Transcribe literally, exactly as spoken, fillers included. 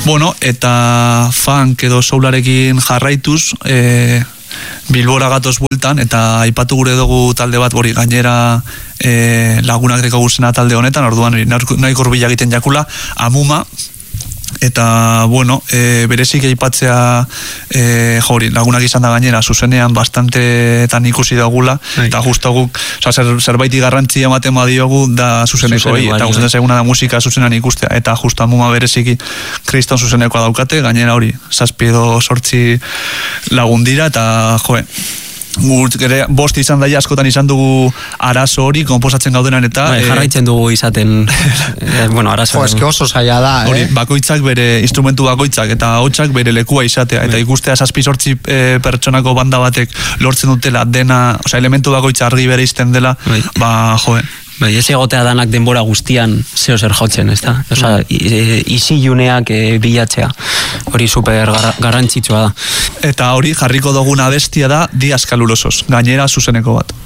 Bueno, eta funk edo soularekin jarraituz, e, Bilbora gatoz bueltan, eta aipatu gure dugu talde bat, hori gainera e, lagunak deko guzena talde honetan, orduan nahi gorbila egiten jakula, Amuma, eta, bueno, e, berezik aipatzea e, jori, lagunak izan da gainera, zuzenean bastantetan ikusi dagula, Ai. Eta justo guk, oza, zer, zerbaiti garrantzia ematen badiogu da zuzeneko, Zuzene, eta gustatzen zaiguna da musika zuzenan ikustea, eta justo Amuma bereziki kriston zuzenekoa daukate, gainera hori, zazpi edo sortzi lagundira, eta joe, Gurt, gere, bost izan daia askotan izan dugu arazo hori, komposatzen gaudenan eta... Ba, jarraitzen dugu izaten, e, bueno, arazo... Jo, eske oso zaila da, eh? Hori, bakoitzak bere, instrumentu bakoitzak, eta hotxak bere lekua izatea, eta ikustea zazpi sortzi e, pertsonako banda batek lortzen dutela dena, osea, elementu bakoitza argi bere izten dela, Bai. ba, joe... Bai, ez egotea danak denbora guztian zeo zer jotzen, ez da? Osa, iziluneak e, bilatzea. Hori super gar, garrantzitsua da. Eta hori jarriko duguna bestia da Diaz Kalurosos, gainera zuzeneko bat.